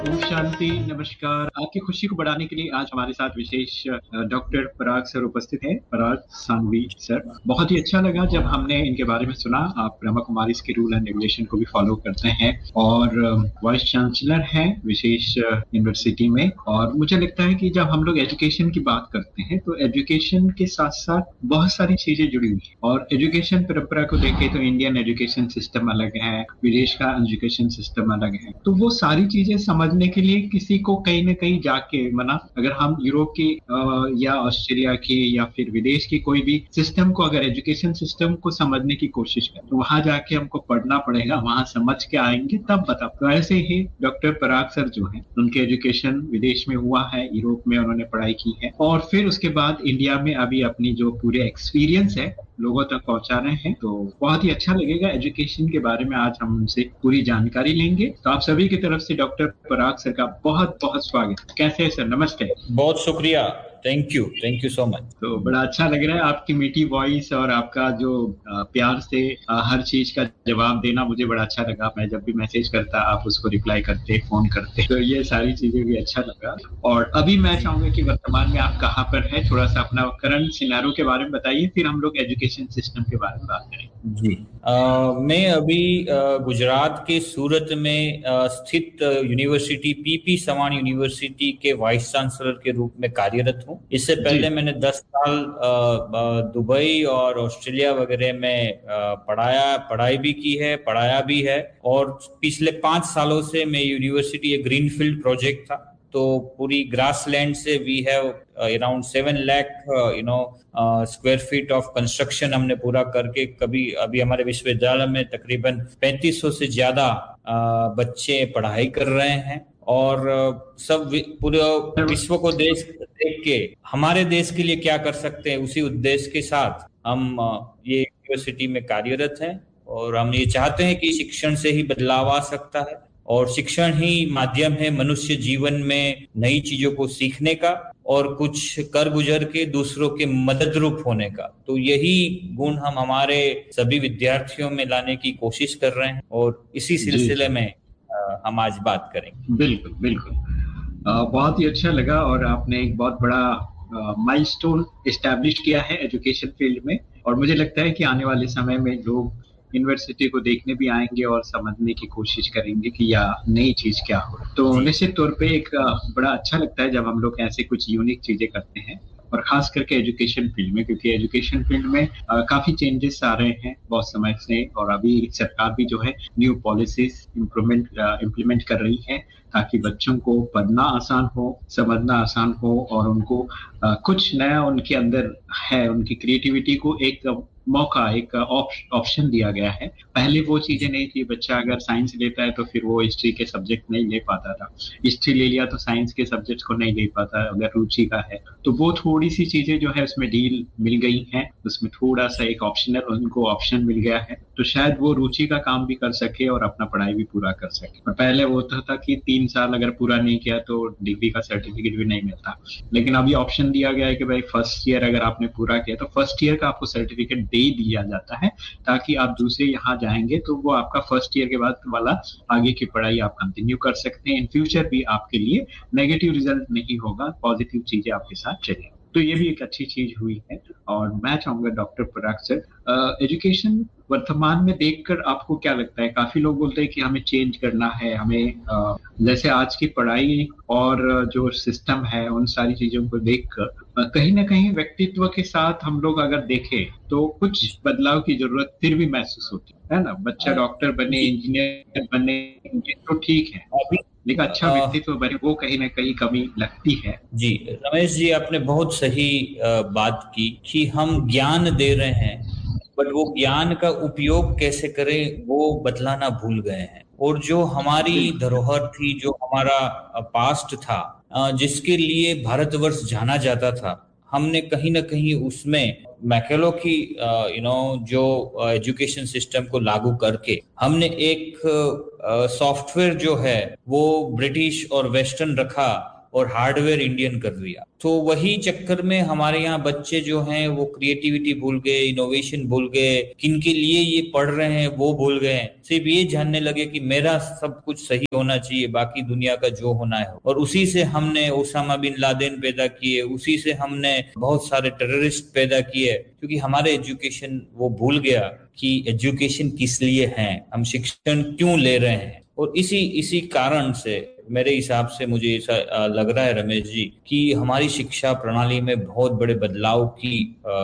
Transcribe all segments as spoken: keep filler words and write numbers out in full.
ओम शांति, नमस्कार। आपकी खुशी को बढ़ाने के लिए आज हमारे साथ विशेष डॉक्टर पराग सर उपस्थित हैं। पराग सानवी सर, बहुत ही अच्छा लगा जब हमने इनके बारे में सुना। आप ब्रह्मा कुमारीज के रूल एंड रेगुलेशन को भी फॉलो करते हैं और वाइस चांसलर हैं विशेष यूनिवर्सिटी में। और मुझे लगता है कि जब हम लोग एजुकेशन की बात करते हैं तो एजुकेशन के साथ साथ बहुत सारी चीजें जुड़ी हुई हैं। और एजुकेशन परंपरा को देखें तो इंडियन एजुकेशन सिस्टम अलग है, विदेश का एजुकेशन सिस्टम अलग है। तो वो सारी चीजें समझने के लिए किसी को कहीं ना कहीं जाके मना, अगर हम यूरोप की या ऑस्ट्रेलिया की या फिर विदेश की कोई भी सिस्टम को, अगर एजुकेशन सिस्टम को समझने की कोशिश करें तो वहां जाके हमको पढ़ना पड़ेगा, वहां समझ के आएंगे तब बता। तो ऐसे ही डॉक्टर पराग सर जो है, उनके एजुकेशन विदेश में हुआ है, यूरोप में उन्होंने पढ़ाई की है और फिर उसके बाद इंडिया में अभी अपनी जो पूरे एक्सपीरियंस है लोगों तक पहुंचा रहे हैं। तो बहुत ही अच्छा लगेगा। एजुकेशन के बारे में आज हम उनसे पूरी जानकारी लेंगे। तो आप सभी की तरफ से डॉक्टर पराग सर का बहुत बहुत स्वागत। कैसे है सर? नमस्ते। बहुत शुक्रिया, thank you thank you so much. तो बड़ा अच्छा लग रहा है आपकी मीठी वॉइस और आपका जो प्यार से हर चीज का जवाब देना, मुझे बड़ा अच्छा लगा। मैं जब भी मैसेज करता आप उसको रिप्लाई करते, फोन करते, तो ये सारी चीजें भी अच्छा लगा। और अभी मैं चाहूंगा कि वर्तमान में आप कहाँ पर है, थोड़ा सा अपना करंट सिनेरियो के बारे में बताइए, फिर हम लोग एजुकेशन सिस्टम के बारे में बात करेंगे। जी, आ, मैं अभी आ, गुजरात के सूरत में आ, स्थित यूनिवर्सिटी पीपी सवान यूनिवर्सिटी के वाइस चांसलर के रूप में कार्यरत हूँ। इससे पहले मैंने दस साल दुबई और ऑस्ट्रेलिया वगैरह में आ, पढ़ाया पढ़ाई भी की है, पढ़ाया भी है। और पिछले पांच सालों से मैं यूनिवर्सिटी एक ग्रीनफील्ड प्रोजेक्ट था, तो पूरी ग्रास लैंड से we have around seven lakh you know square feet of construction हमने पूरा करके कभी अभी हमारे विश्वविद्यालय में तकरीबन पैंतीस सौ से ज्यादा uh, बच्चे पढ़ाई कर रहे हैं। और uh, सब पूरे विश्व को देश देख के हमारे देश के लिए क्या कर सकते हैं, उसी उद्देश्य के साथ हम uh, ये यूनिवर्सिटी में कार्यरत हैं। और हम ये चाहते हैं कि शिक्षण से ही बदलाव आ सकता है और शिक्षण ही माध्यम है मनुष्य जीवन में नई चीजों को सीखने का और कुछ कर गुजर के दूसरों के मदद रूप होने का। तो यही गुण हम हमारे सभी विद्यार्थियों में लाने की कोशिश कर रहे हैं और इसी सिलसिले में हम आज बात करेंगे। बिल्कुल बिल्कुल, बहुत ही अच्छा लगा। और आपने एक बहुत बड़ा माइलस्टोन एस्टैब्लिश किया है एजुकेशन फील्ड में। और मुझे लगता है कि आने वाले समय में लोग यूनिवर्सिटी को देखने भी आएंगे और समझने की कोशिश करेंगे कि यह नई चीज क्या हो। तो निश्चित तौर पे एक बड़ा अच्छा लगता है जब हम लोग ऐसे कुछ यूनिक चीजें करते हैं, और खास करके एजुकेशन फील्ड में, क्योंकि एजुकेशन फील्ड में आ, काफी चेंजेस आ रहे हैं बहुत समय से। और अभी सरकार भी जो है न्यू पॉलिसीज इम्प्रूवमेंट इम्प्लीमेंट कर रही है ताकि बच्चों को पढ़ना आसान हो, समझना आसान हो और उनको आ, कुछ नया उनके अंदर है, उनकी क्रिएटिविटी को एक मौका, एक ऑप्शन दिया गया है। पहले वो चीजें नहीं थी। बच्चा अगर साइंस लेता है तो फिर वो हिस्ट्री के सब्जेक्ट नहीं ले पाता था, हिस्ट्री ले लिया तो साइंस के सब्जेक्ट को नहीं ले पाता अगर रुचि का है। तो वो थोड़ी सी चीजें जो है उसमें डील मिल गई हैं, उसमें थोड़ा सा एक ऑप्शनल उनको ऑप्शन मिल गया है, तो शायद वो रुचि का काम भी कर सके और अपना पढ़ाई भी पूरा कर सके। और पहले वो होता था कि तीन साल अगर पूरा नहीं किया तो डिग्री का सर्टिफिकेट भी नहीं मिलता, लेकिन अभी ऑप्शन दिया गया है कि भाई फर्स्ट ईयर अगर आपने पूरा किया तो फर्स्ट ईयर का आपको सर्टिफिकेट दे दिया जाता है, ताकि आप दूसरे यहाँ जाएंगे तो वो आपका फर्स्ट ईयर के बाद वाला आगे की पढ़ाई आप कंटिन्यू कर सकते हैं। इन फ्यूचर भी आपके लिए नेगेटिव रिजल्ट नहीं होगा, पॉजिटिव चीजें आपके साथ चलेंगी। तो ये भी एक अच्छी चीज हुई है। और मैं चाहूंगा डॉक्टर पराग सर, एजुकेशन वर्तमान में देखकर आपको क्या लगता है? काफी लोग बोलते हैं कि हमें चेंज करना है, हमें uh, जैसे आज की पढ़ाई और जो सिस्टम है उन सारी चीजों को देखकर uh, कहीं ना कहीं व्यक्तित्व के साथ हम लोग अगर देखें तो कुछ बदलाव की जरूरत फिर भी महसूस होती है ना। बच्चा डॉक्टर बने, इंजीनियर बने, तो ठीक है, लेकिन अच्छा व्यक्तित्व बने वो कहीं ना कहीं कमी लगती है। जी रमेश जी, आपने बहुत सही बात की कि हम ज्ञान दे रहे हैं बट वो ज्ञान का उपयोग कैसे करें वो बतलाना भूल गए हैं। और जो हमारी धरोहर थी, जो हमारा पास्ट था, जिसके लिए भारतवर्ष जाना जाता था, हमने कहीं ना कहीं उसमें मैकेलो की यू नो जो एजुकेशन सिस्टम को लागू करके हमने एक सॉफ्टवेयर जो है वो ब्रिटिश और वेस्टर्न रखा और हार्डवेयर इंडियन कर दिया। तो वही चक्कर में हमारे यहाँ बच्चे जो हैं वो क्रिएटिविटी भूल गए, इनोवेशन भूल गए, किनके लिए ये पढ़ रहे हैं वो भूल गए, सिर्फ ये जानने लगे कि मेरा सब कुछ सही होना चाहिए, बाकी दुनिया का जो होना है। और उसी से हमने ओसामा बिन लादेन पैदा किए, उसी से हमने बहुत सारे टेररिस्ट पैदा किए, क्योंकि हमारे एजुकेशन वो भूल गया कि एजुकेशन किस लिए है, हम शिक्षण क्यों ले रहे हैं। और इसी इसी कारण से मेरे हिसाब से मुझे ऐसा लग रहा है रमेश जी कि हमारी शिक्षा प्रणाली में बहुत बड़े बदलाव की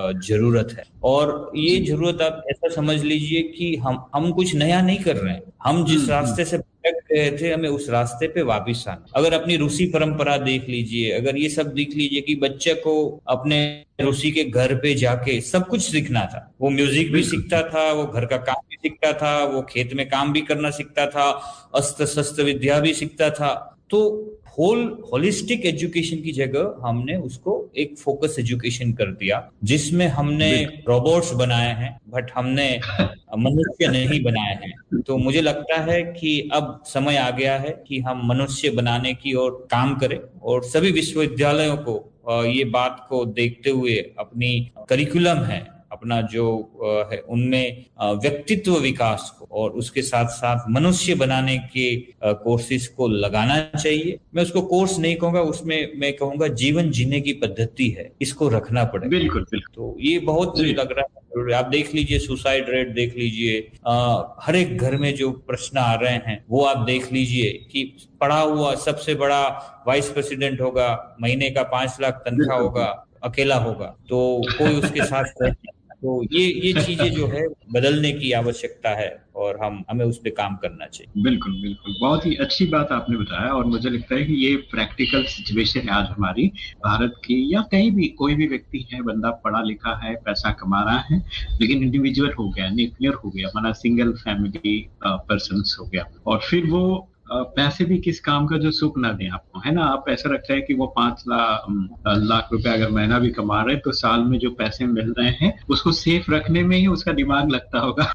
जरूरत है। और ये जरूरत आप ऐसा समझ लीजिए कि हम हम कुछ नया नहीं कर रहे हैं, हम जिस रास्ते से गए थे हमें उस रास्ते पे वापस आना। अगर अपनी रूसी परंपरा देख लीजिए, अगर ये सब देख लीजिए कि बच्चे को अपने रूसी के घर पे जाके सब कुछ सीखना था, वो म्यूजिक भी सीखता था, वो घर का काम भी सीखता था, वो खेत में काम भी करना सीखता था, अस्त्र शस्त्र विद्या भी सीखता था। तो होल होलिस्टिक एजुकेशन की जगह हमने उसको एक फोकस एजुकेशन कर दिया, जिसमें हमने रोबोट्स बनाए हैं बट हमने मनुष्य नहीं बनाए हैं। तो मुझे लगता है कि अब समय आ गया है कि हम मनुष्य बनाने की ओर काम करें, और सभी विश्वविद्यालयों को ये बात को देखते हुए अपनी करिकुलम है, अपना जो है उनमें व्यक्तित्व विकास को और उसके साथ साथ मनुष्य बनाने के कोर्सेज को लगाना चाहिए। मैं उसको कोर्स नहीं कहूंगा, उसमें मैं कहूंगा जीवन जीने की पद्धति है, इसको रखना पड़ेगा। बिल्कुल बिल्कुल। तो ये बहुत मुझे लग रहा है, आप देख लीजिए सुसाइड रेट देख लीजिए, हर एक घर में जो प्रश्न आ रहे हैं वो आप देख लीजिए कि पढ़ा हुआ सबसे बड़ा वाइस प्रेसिडेंट होगा, महीने का पांच लाख तनख्वाह होगा, अकेला होगा, तो कोई उसके साथ तो ये ये चीजें जो है बदलने की आवश्यकता है और हम हमें उस पे काम करना चाहिए। बिल्कुल बिल्कुल, बहुत ही अच्छी बात आपने बताया। और मुझे लगता है कि ये प्रैक्टिकल सिचुएशन है आज हमारी भारत की, या कहीं भी कोई भी व्यक्ति है, बंदा पढ़ा लिखा है, पैसा कमा रहा है, लेकिन इंडिविजुअल हो गया, न्यूक्लियर हो गया, माना सिंगल फैमिली पर्सन हो गया, और फिर वो पैसे भी किस काम का जो सुख ना दें आपको, है ना। आप ऐसा रखते हैं कि वो पांच लाख लाख रुपए अगर महीना भी कमा रहे हैं तो साल में जो पैसे मिल रहे हैं उसको सेफ रखने में ही उसका दिमाग लगता होगा।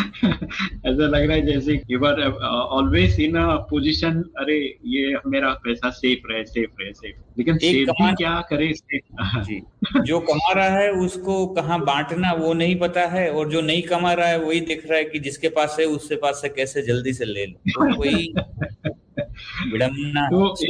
ऐसा लग रहा है जैसे you are always in a position, अरे ये मेरा पैसा सेफ रहे सेफ रहे सेफ, लेकिन सेफ भी क्या करे जी। जो कमा रहा है उसको कहाँ बांटना वो नहीं पता है, और जो नहीं कमा रहा है वही देख रहा है कि जिसके पास है उससे पास से कैसे जल्दी से ले लो। तो वही विडम्बना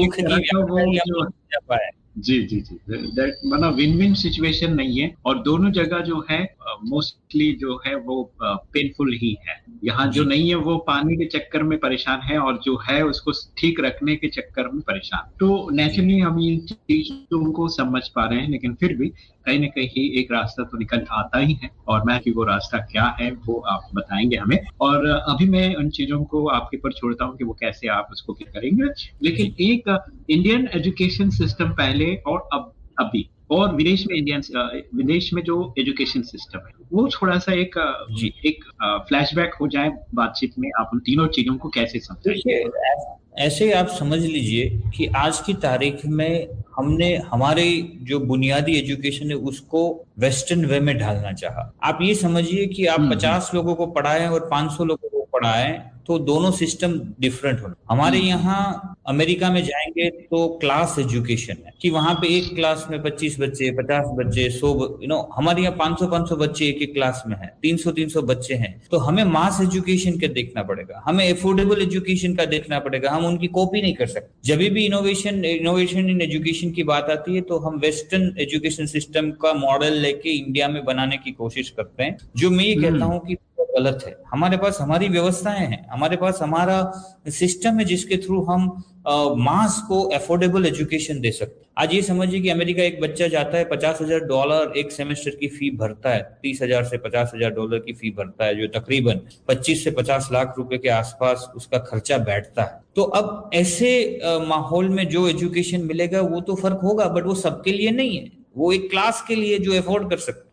है। जी जी जी, दैट माना विन विन सिचुएशन नहीं है, और दोनों जगह जो है मोस्टली जो है वो पेनफुल ही है। यहाँ जो नहीं है वो पानी के चक्कर में परेशान है, और जो है उसको ठीक रखने के चक्कर में परेशान। तो नेचुरली हम ये चीजों को समझ पा रहे हैं, लेकिन फिर भी कहीं ना कहीं एक रास्ता तो निकल आता ही है, और मैं कि वो रास्ता क्या है वो आप बताएंगे हमें। और अभी मैं उन चीजों को आपके ऊपर छोड़ता हूँ कि वो कैसे आप उसको क्या करेंगे। लेकिन एक इंडियन एजुकेशन सिस्टम पहले और अब अभी, और विदेश में इंडियन विदेश में जो एजुकेशन सिस्टम है वो थोड़ा सा एक जी एक फ्लैशबैक हो जाए बातचीत में, आप उन तीनों चीजों को कैसे समझेंगे। ऐसे आप समझ लीजिए कि आज की तारीख में हमने हमारे जो बुनियादी एजुकेशन है उसको वेस्टर्न वे में ढालना चाहा। आप ये समझिए कि आप पचास लोगों को पढ़ाएं और पांच सौ लोगों को पढ़ाएं तो दोनों सिस्टम डिफरेंट होना। हमारे यहाँ अमेरिका में जाएंगे तो क्लास एजुकेशन है कि वहां पे एक क्लास में पच्चीस बच्चे, पचास बच्चे, सौ, यू नो हमारे यहाँ पांच सौ पांच सौ बच्चे एक एक क्लास में है, तीन सौ तीन सौ बच्चे हैं। तो हमें मास एजुकेशन का देखना पड़ेगा, हमें एफोर्डेबल एजुकेशन का देखना पड़ेगा, हम उनकी कॉपी नहीं कर सकते। जब भी इनोवेशन इनोवेशन इन एजुकेशन की बात आती है तो हम वेस्टर्न एजुकेशन सिस्टम का मॉडल लेके इंडिया में बनाने की कोशिश करते हैं, जो मैं ये कहता हूँ कि गलत है। हमारे पास हमारी व्यवस्थाएं हैं, हमारे पास हमारा सिस्टम है जिसके थ्रू हम मास को अफोर्डेबल एजुकेशन दे सकते हैं। आज ये समझिए कि अमेरिका एक बच्चा जाता है, पचास हजार डॉलर एक सेमेस्टर की फी भरता है, तीस हजार से पचास हजार डॉलर की फी भरता है, जो तकरीबन पच्चीस से पचास लाख रुपए के आसपास उसका खर्चा बैठता है। तो अब ऐसे माहौल में जो एजुकेशन मिलेगा वो तो फर्क होगा, बट वो सबके लिए नहीं है, वो एक क्लास के लिए जो अफोर्ड कर सकते।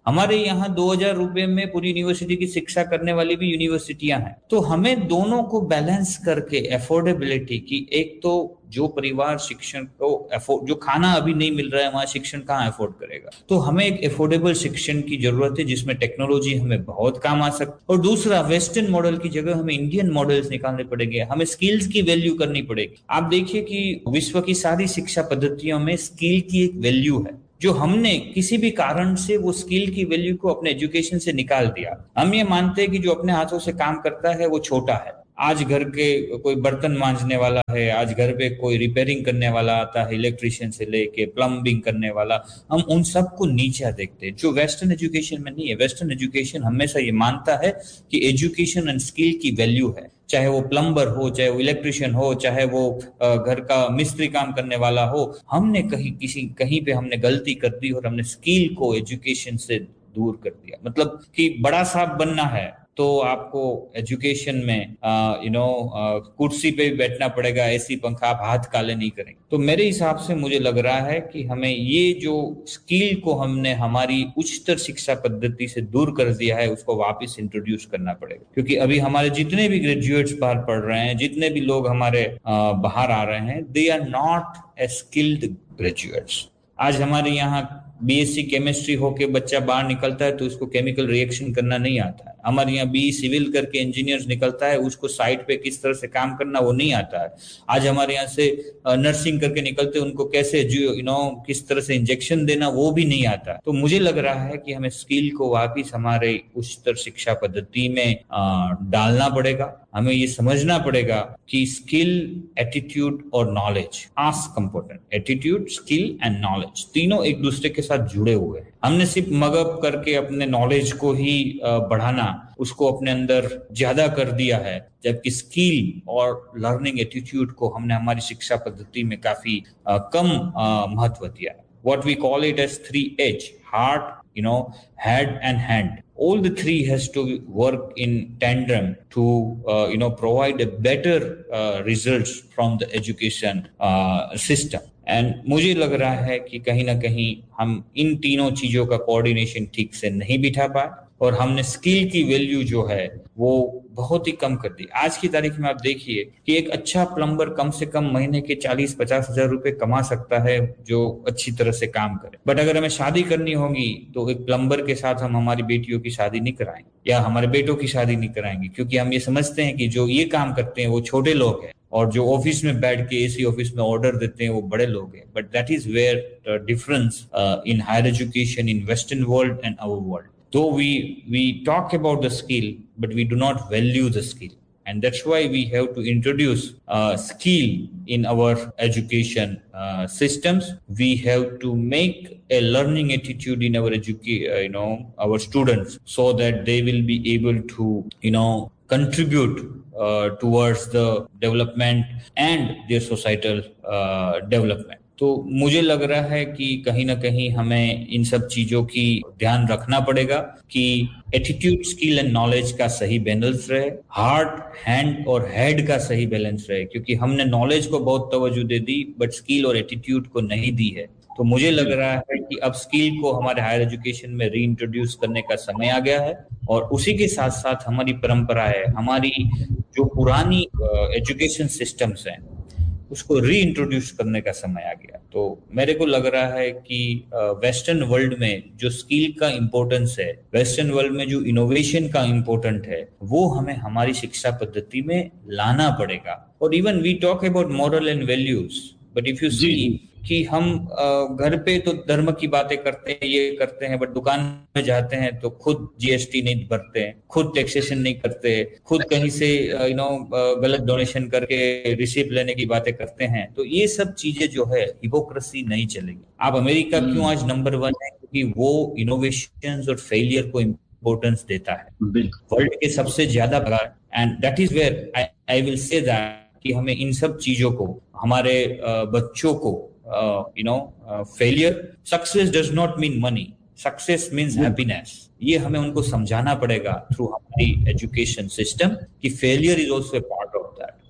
हमारे यहाँ दो हजार रुपए में पूरी यूनिवर्सिटी की शिक्षा करने वाली भी यूनिवर्सिटियां हैं। तो हमें दोनों को बैलेंस करके एफोर्डेबिलिटी की, एक तो जो परिवार शिक्षण को एफोर्ड, जो खाना अभी नहीं मिल रहा है वहां शिक्षण कहाँ एफोर्ड करेगा, तो हमें एक एफोर्डेबल शिक्षण की जरूरत है जिसमें टेक्नोलॉजी हमें बहुत काम आ सकती है। और दूसरा, वेस्टर्न मॉडल की जगह हमें इंडियन मॉडल्स निकालने पड़ेंगे, हमें स्किल्स की वैल्यू करनी पड़ेगी। आप देखिए कि विश्व की सारी शिक्षा पद्धतियों में स्किल की एक वैल्यू है, जो हमने किसी भी कारण से वो स्किल की वैल्यू को अपने एजुकेशन से निकाल दिया। हम ये मानते हैं कि जो अपने हाथों से काम करता है वो छोटा है। आज घर के कोई बर्तन मांजने वाला है, आज घर पे कोई रिपेयरिंग करने वाला आता है, इलेक्ट्रिशियन से लेके प्लम्बिंग करने वाला, हम उन सबको नीचा देखते हैं, जो वेस्टर्न एजुकेशन में नहीं है। वेस्टर्न एजुकेशन हमेशा ये मानता है कि एजुकेशन एंड स्किल की वैल्यू है, चाहे वो प्लम्बर हो, चाहे वो इलेक्ट्रिशियन हो, चाहे वो घर का मिस्त्री काम करने वाला हो। हमने कहीं किसी कहीं पे हमने गलती कर दी और हमने स्किल को एजुकेशन से दूर कर दिया। मतलब कि बड़ा साहब बनना है तो आपको एजुकेशन में यू नो कुर्सी पे भी बैठना पड़ेगा, एसी पंखा, आप हाथ काले नहीं करेंगे। तो मेरे हिसाब से मुझे लग रहा है कि हमें ये जो स्किल को हमने हमारी उच्चतर शिक्षा पद्धति से दूर कर दिया है उसको वापस इंट्रोड्यूस करना पड़ेगा। क्योंकि अभी हमारे जितने भी ग्रेजुएट्स बाहर पढ़ रहे हैं, जितने भी लोग हमारे आ, बाहर आ रहे हैं, they are not a skilled graduates. आज हमारे यहाँ बीएससी केमिस्ट्री होके बच्चा बाहर निकलता है तो उसको केमिकल रिएक्शन करना नहीं आता है। हमारे यहाँ बी सिविल करके इंजीनियर्स निकलता है, उसको साइट पे किस तरह से काम करना वो नहीं आता है। आज हमारे यहाँ से नर्सिंग करके निकलते हैं, उनको कैसे यू नो किस तरह से इंजेक्शन देना वो भी नहीं आता है। तो मुझे लग रहा है कि हमें स्किल को वापिस हमारे उच्चतर शिक्षा पद्धति में आ, डालना पड़ेगा। हमें ये समझना पड़ेगा कि स्किल, एटीट्यूड और knowledge, us component, attitude, skill and knowledge, तीनों एक दूसरे के साथ जुड़े हुए हैं। हमने सिर्फ मगअप करके अपने नॉलेज को ही बढ़ाना, उसको अपने अंदर ज्यादा कर दिया है, जबकि स्किल और लर्निंग एटीट्यूड को हमने हमारी शिक्षा पद्धति में काफी कम महत्व दिया है। What we call it as three H, heart, you know, head and hand. All the three has to work in tandem to, uh, you know, provide a better uh, results from the education uh, system. And मुझे लग रहा है कि कहीं ना कहीं हम इन तीनों चीजों का कोऑर्डिनेशन ठीक से नहीं बिठा पाए और हमने स्किल की वैल्यू जो है वो बहुत ही कम कर दी। आज की तारीख में आप देखिए कि एक अच्छा प्लम्बर कम से कम महीने के चालीस पचास हजार रुपए कमा सकता है जो अच्छी तरह से काम करे। बट अगर हमें शादी करनी होगी तो एक प्लम्बर के साथ हम हमारी बेटियों की शादी नहीं कराएंगे या हमारे बेटों की शादी नहीं कराएंगे, क्योंकि हम ये समझते हैं कि जो ये काम करते हैं वो छोटे लोग हैं और जो ऑफिस में बैठ के एसी ऑफिस में ऑर्डर देते हैं वो बड़े लोग हैं। But that is where the difference in higher education in western world and our world. Though we we talk about the skill, but we do not value the skill, and that's why we have to introduce uh, skill in our education uh, systems. We have to make a learning attitude in our education, uh, you know, our students, so that they will be able to, you know, contribute uh, towards the development and their societal uh, development. तो मुझे लग रहा है कि कहीं ना कहीं हमें इन सब चीजों की ध्यान रखना पड़ेगा कि एटीट्यूड, स्किल एंड नॉलेज का सही बैलेंस रहे, हार्ट, हैंड और हेड का सही बैलेंस रहे, क्योंकि हमने नॉलेज को बहुत तवज्जो दे दी बट स्किल और एटीट्यूड को नहीं दी है। तो मुझे लग रहा है कि अब स्किल को हमारे हायर एजुकेशन में रीइंट्रोड्यूस करने का समय आ गया है और उसी के साथ साथ हमारी परंपरा है, हमारी जो पुरानी एजुकेशन सिस्टम्स हैं उसको रीइंट्रोड्यूस करने का समय आ गया। तो मेरे को लग रहा है कि वेस्टर्न वर्ल्ड में जो स्किल का इम्पोर्टेंस है, वेस्टर्न वर्ल्ड में जो इनोवेशन का इम्पोर्टेंट है, वो हमें हमारी शिक्षा पद्धति में लाना पड़ेगा। और even we talk about moral and values, but if you see कि हम घर पे तो धर्म की बातें करते हैं, ये करते हैं, बट दुकान में जाते हैं तो खुद जीएसटी नहीं भरते हैं, खुद टैक्सेशन नहीं करते, खुद कहीं से यू नो गलत डोनेशन करके रिसीप्ट लेने की बातें करते हैं। तो ये सब चीजें जो है हिपोक्रेसी नहीं चलेगी। आप अमेरिका क्यों आज नंबर वन है? क्योंकि वो इनोवेशन और फेलियर को इम्पोर्टेंस देता है, वर्ल्ड के सबसे ज्यादा। And that is where I will say that कि हमें इन सब चीजों को, हमारे बच्चों को, Uh, you know, uh, failure, success does not mean money. Success means happiness. ये हमें उनको समझाना पड़ेगा थ्रू हमारी एजुकेशन सिस्टम कि failure is also a part of that.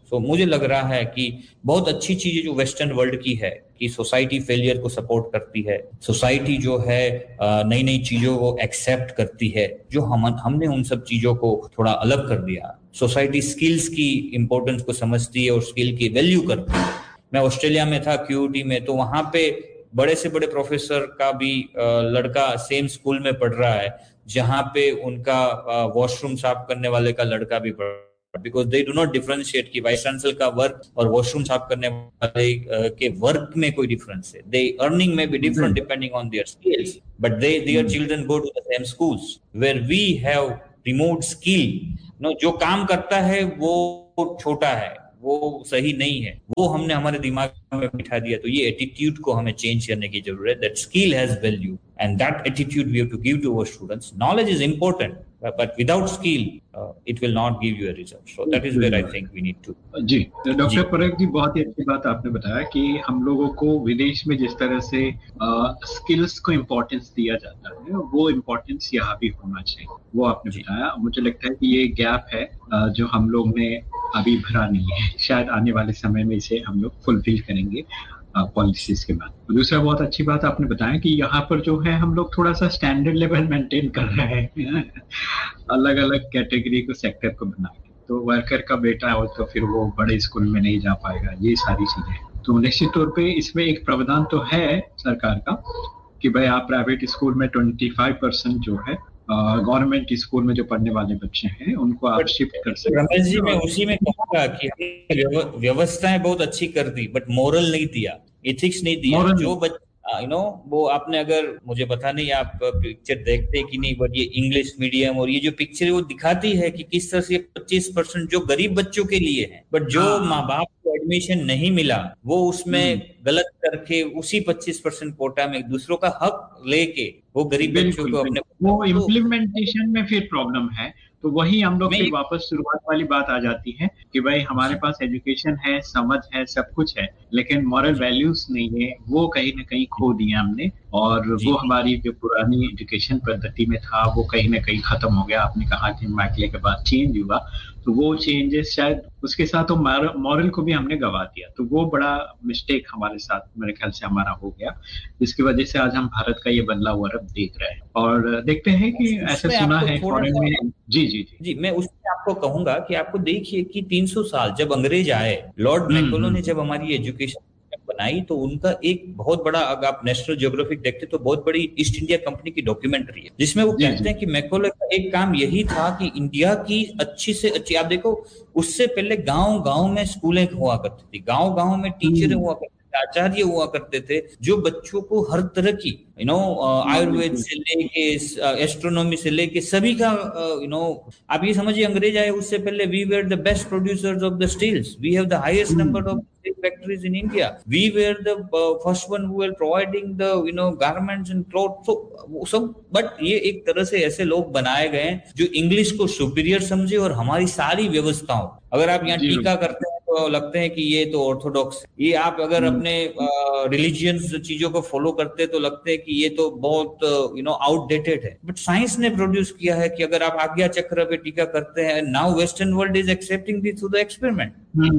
सो मुझे लग रहा है कि बहुत अच्छी चीज है जो वेस्टर्न वर्ल्ड की है कि सोसाइटी फेलियर को सपोर्ट करती है, सोसाइटी जो है नई नई चीजों को एक्सेप्ट करती है। जो हम हमने उन सब चीजों को थोड़ा अलग कर दिया। सोसाइटी स्किल्स की इंपॉर्टेंस को समझती है और स्किल की वैल्यू करती है। मैं ऑस्ट्रेलिया में था क्यूटी में, तो वहां पे बड़े से बड़े प्रोफेसर का भी लड़का सेम स्कूल में पढ़ रहा है जहां पे उनका वॉशरूम साफ करने वाले का लड़का भी पढ़, because they do not differentiate कि वाइस चांसलर का वर्क और वॉशरूम साफ करने वाले के वर्क में कोई डिफरेंस है। दे अर्निंग में भी different depending on their skills, but they their children go to the same schools where we have remote skill. No, जो काम करता है वो छोटा है, वो सही नहीं है, वो हमने हमारे दिमाग में बिठा दिया। तो ये एटीट्यूड को हमें चेंज करने की जरूरत है। That skill has value and that attitude we have to give to our students. Knowledge is important, but without skill uh, it will not give you a result. So that is where I think we need to. Ji doctor पराग जी, बहुत ही अच्छी बात आपने बताया कि हम लोगों को विदेश में जिस तरह से स्किल्स को इम्पोर्टेंस दिया जाता है वो इम्पोर्टेंस यहाँ भी होना चाहिए, वो आपने बताया। मुझे लगता है कि ये गैप है uh, जो हम लोग ने अभी भरा नहीं है, शायद आने वाले समय में इसे हम लोग फुलफिल करेंगे पॉलिसीज के बाद। दूसरा बहुत अच्छी बात आपने बताया कि यहाँ पर जो है हम लोग थोड़ा सा स्टैंडर्ड लेवल मेंटेन कर रहे हैं अलग अलग कैटेगरी को, सेक्टर को बना के। तो वर्कर का बेटा हो तो फिर वो बड़े स्कूल में नहीं जा पाएगा, ये सारी चीजें। तो निश्चित तौर पे इसमें एक प्रावधान तो है सरकार का कि भाई आप प्राइवेट स्कूल में ट्वेंटी फाइव परसेंट जो है गवर्नमेंट स्कूल में जो पढ़ने वाले बच्चे हैं उनको आप शिफ्ट कर सकते हैं। रमेश जी, मैं उसी में कहूंगा कि व्यवस्थाएं बहुत अच्छी कर दी बट मोरल नहीं दिया, एथिक्स नहीं दिया। जो बच्चा यू नो वो आपने, अगर मुझे पता नहीं आप पिक्चर देखते कि नहीं, बट ये इंग्लिश मीडियम और ये जो पिक्चर है वो दिखाती है कि किस तरह से पच्चीस परसेंट जो गरीब बच्चों के लिए है, बट जो माँ बाप को एडमिशन नहीं मिला वो उसमें गलत करके उसी पच्चीस परसेंट कोटा में दूसरों का हक लेके वो गरीब बच्चों को अपने, वो इम्प्लीमेंटेशन में फिर प्रॉब्लम है। तो वही हम लोग फिर वापस शुरुआत वाली बात आ जाती है कि भाई हमारे पास एजुकेशन है, समझ है, सब कुछ है, लेकिन मॉरल वैल्यूज नहीं है, वो कहीं ना कहीं खो दिया हमने। और वो हमारी जो पुरानी एजुकेशन पद्धति में था वो कहीं ना कहीं खत्म हो गया। आपने कहा कि मैकले के बाद चेंज हुआ, तो वो चेंजेस शायद उसके साथ तो मॉरल को भी हमने गवा दिया। तो वो बड़ा मिस्टेक हमारे साथ मेरे ख्याल से हमारा हो गया, जिसकी वजह से आज हम भारत का ये बदला हुआ रब देख रहे हैं। और देखते हैं कि ऐसा सुना है फॉरेन में। जी जी जी जी मैं उसमें आपको कहूंगा कि आपको देखिए कि तीन सौ साल जब अंग्रेज आए, लॉर्ड मैकॉले ने जब हमारी एजुकेशन बनाई, तो उनका एक बहुत बड़ा, अगर आप नेशनल ज्योग्राफिक देखते तो बहुत बड़ी ईस्ट इंडिया कंपनी की डॉक्यूमेंट्री है जिसमें वो कहते हैं कि मैकॉले का एक काम यही था कि इंडिया की अच्छी से अच्छी, आप देखो उससे पहले गांव गांव में स्कूलें हुआ करती थी, गांव गांव में टीचर हुआ करती, आचार्य हुआ करते थे जो बच्चों को हर तरह की यू नो आयुर्वेद से लेके एस्ट्रोनॉमी से लेके सभी का यू नो आप ये समझिए, अंग्रेज आए उससे पहले we were the best producers of the steels, we have the highest number of factories in India, we were the uh, first one who were providing the you know garments and clothes, so सब, but ये एक तरह से ऐसे लोग बनाए गए जो इंग्लिश को सुपीरियर समझे और हमारी सारी व्यवस्थाओं, अगर आप यहाँ टीका करते हैं तो लगते हैं कि ये तो ऑर्थोडॉक्स, ये आप अगर अपने रिलीजियंस uh, चीजों को फॉलो करते हैं तो लगते हैं कि ये तो बहुत यू नो आउटडेटेड है। बट साइंस ने प्रोड्यूस किया है कि अगर आप आज्ञा चक्र पे टीका करते हैं, now western world is accepting this through the experiment,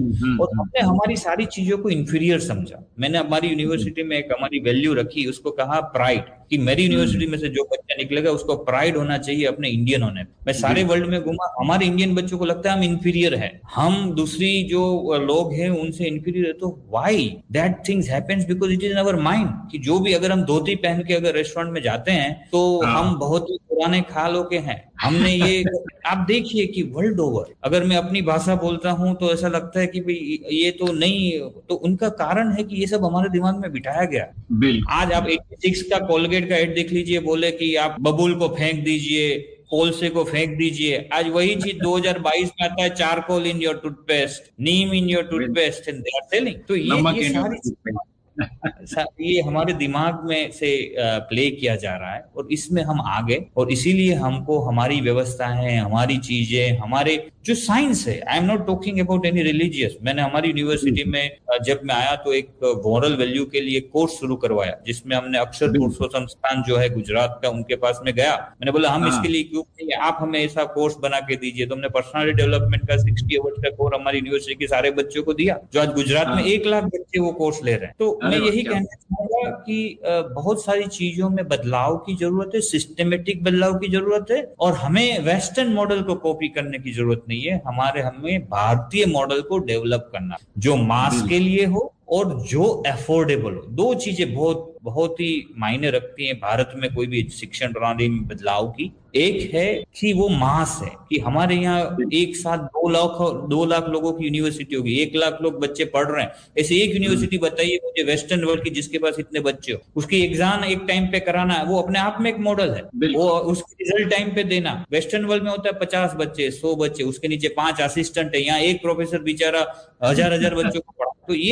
और हमने हमारी सारी चीजों को इंफीरियर समझा। मैंने हमारी यूनिवर्सिटी में एक हमारी वैल्यू रखी, उसको कहा प्राइड, कि मेरी यूनिवर्सिटी में से जो बच्चा निकलेगा उसको प्राइड होना चाहिए अपने इंडियन होने। मैं सारे वर्ल्ड में घूमा, हमारे इंडियन बच्चों को लगता है हम इंफीरियर है, हम दूसरी जो लोग हैं उनसे इंफीरियर है। तो why that things happens, because it is in our mind कि जो भी, अगर हम धोती पहन के अगर रेस्टोरेंट में जाते हैं तो हम बहुत ही पुराने खालों के हैं, हमने ये आप देखिए कि वर्ल्ड ओवर अगर मैं अपनी भाषा बोलता हूं तो ऐसा लगता है कि भाई ये तो नहीं, तो उनका कारण है कि ये सब हमारे दिमाग में बिठाया गया। आज आप छियासी का कोलगेट का एड देख लीजिए, बोले कि आप बबूल को फेंक दीजिए, कोलसे को फेंक दीजिए, आज वही चीज दो हज़ार बाईस में आता है, charcoal in your toothpaste, Neem in your toothpaste and they are selling. तो ये ये सारी ये हमारे दिमाग में से प्ले किया जा रहा है और इसमें हम आ गए, और इसीलिए हमको हमारी व्यवस्था है, हमारी चीजें, हमारे जो साइंस है, I am not talking about any religious. मैंने हमारी यूनिवर्सिटी में जब मैं आया तो एक मोरल वैल्यू के लिए कोर्स शुरू करवाया, जिसमें हमने अक्षर पुरुषोत्तम संस्थान जो है गुजरात का, उनके पास में गया। मैंने बोला हम इसके लिए क्यों नहीं, आप हमें ऐसा कोर्स बना के दीजिए। तो हमने पर्सनालिटी डेवलपमेंट का सिक्सटी आवर्स का कोर्स हमारी यूनिवर्सिटी के सारे बच्चों को दिया, जो आज गुजरात में एक लाख बच्चे वो कोर्स ले रहे हैं। तो मैं यही कहना चाहूंगा कि बहुत सारी चीजों में बदलाव की जरूरत है, सिस्टमेटिक बदलाव की जरूरत है, और हमें वेस्टर्न मॉडल को कॉपी करने की जरूरत नहीं है। हमारे हमें भारतीय मॉडल को डेवलप करना, जो मास के लिए हो और जो अफोर्डेबल हो। दो चीजें बहुत बहुत ही मायने रखती हैं भारत में कोई भी शिक्षण प्रणाली में बदलाव की। एक है कि वो मास है, कि हमारे यहाँ एक साथ दो लाख दो लाख लोगों की यूनिवर्सिटी होगी, एक लाख लोग बच्चे पढ़ रहे हैं। ऐसे एक यूनिवर्सिटी बताइए मुझे वेस्टर्न वर्ल्ड की जिसके पास इतने बच्चे हो, उसकी एग्जाम एक टाइम पे कराना है, वो अपने आप में एक मॉडल है। वो उसकी रिजल्ट टाइम पे देना। वेस्टर्न वर्ल्ड में होता है पचास बच्चे, सौ बच्चे, उसके नीचे पांच असिस्टेंट है, यहाँ एक प्रोफेसर बेचारा हजार हजार बच्चों को पढ़ा। तो ये